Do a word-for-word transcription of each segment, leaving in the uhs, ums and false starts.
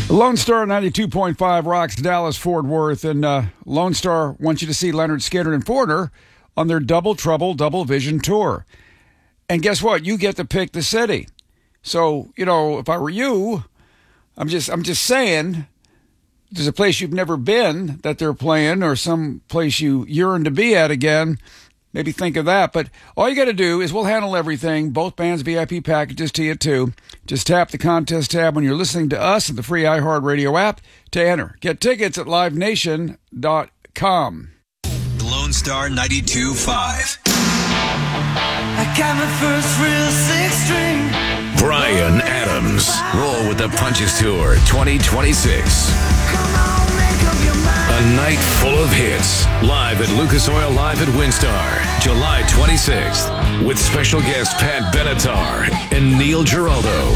Lone Star ninety-two point five rocks Dallas Fort Worth, and uh, Lone Star wants you to see Leonard Skinner and Foreigner on their Double Trouble Double Vision tour. And guess what? You get to pick the city. So, you know, if I were you, I'm just I'm just saying, there's a place you've never been that they're playing, or some place you yearn to be at again. Maybe think of that. But all you got to do is we'll handle everything. Both bands' V I P packages to you, too. Just tap the contest tab when you're listening to us in the free iHeartRadio app to enter. Get tickets at live nation dot com. Lone Star ninety-two point five. I got my first real six-string. Bryan Adams. Roll with the Punches Tour twenty twenty-six. Come on, make up your mind. A night full of hits. Live at Lucas Oil Live at Windstar, July twenty-sixth. With special guest Pat Benatar and Neil Giraldo.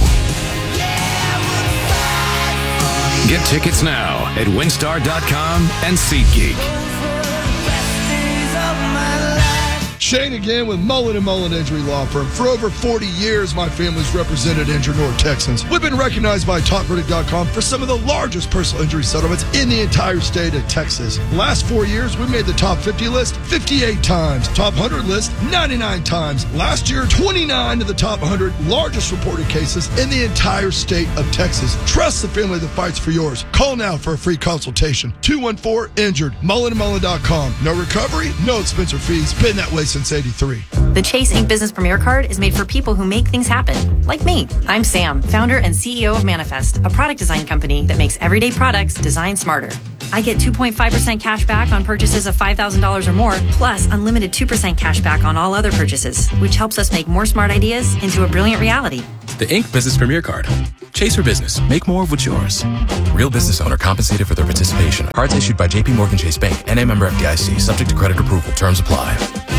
Get tickets now at winstar dot com and SeatGeek. Shane again with Mullen and Mullen Injury Law Firm. For over forty years, my family's represented injured North Texans. We've been recognized by top verdict dot com for some of the largest personal injury settlements in the entire state of Texas. Last four years, we made the top fifty list fifty-eight times, top one hundred list ninety-nine times. Last year, twenty-nine of the top one hundred largest reported cases in the entire state of Texas. Trust the family that fights for yours. Call now for a free consultation. two one four injured. Mullen and Mullen dot com. No recovery, no expense or fees. Been that way since eighty-three. The Chase Ink Business Premier Card is made for people who make things happen, like me. I'm Sam, founder and C E O of Manifest, a product design company that makes everyday products designed smarter. I get two point five percent cash back on purchases of five thousand dollars or more, plus unlimited two percent cash back on all other purchases, which helps us make more smart ideas into a brilliant reality. The Ink Business Premier Card. Chase for business. Make more of what's yours. Real business owner compensated for their participation. Cards issued by J P Morgan Chase Bank. N A member F D I C. Subject to credit approval. Terms apply.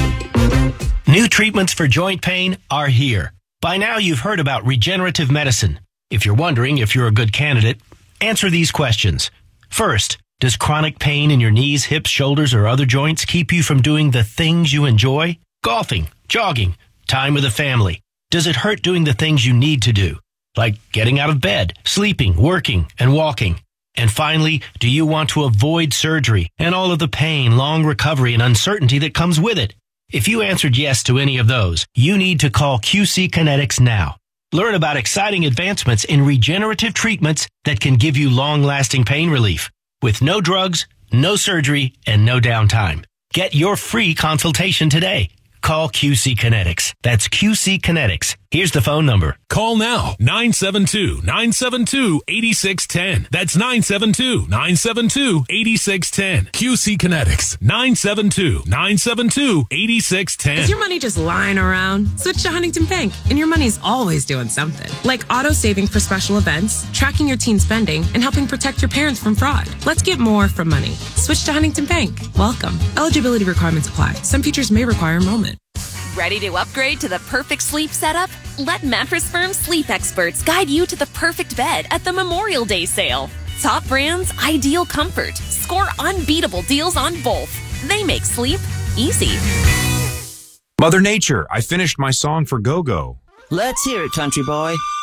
New treatments for joint pain are here. By now you've heard about regenerative medicine. If you're wondering if you're a good candidate, answer these questions. First, does chronic pain in your knees, hips, shoulders, or other joints keep you from doing the things you enjoy? Golfing, jogging, time with the family. Does it hurt doing the things you need to do? Like getting out of bed, sleeping, working, and walking. And finally, do you want to avoid surgery and all of the pain, long recovery, and uncertainty that comes with it? If you answered yes to any of those, you need to call Q C Kinetics now. Learn about exciting advancements in regenerative treatments that can give you long-lasting pain relief with no drugs, no surgery, and no downtime. Get your free consultation today. Call Q C Kinetics. That's Q C Kinetics. Here's the phone number. Call now, nine seven two, nine seven two, eight six one zero. That's nine seven two, nine seven two, eight six one zero. Q C Kinetics, nine seven two, nine seven two, eight six one zero. Is your money just lying around? Switch to Huntington Bank, and your money's always doing something. Like auto saving for special events, tracking your teen spending, and helping protect your parents from fraud. Let's get more from money. Switch to Huntington Bank. Welcome. Eligibility requirements apply. Some features may require enrollment. Ready to upgrade to the perfect sleep setup? Let Mattress Firm sleep experts guide you to the perfect bed at the Memorial Day sale. Top brands, ideal comfort. Score unbeatable deals on both. They make sleep easy. Mother Nature, I finished my song for Go-Go. Let's hear it, country boy.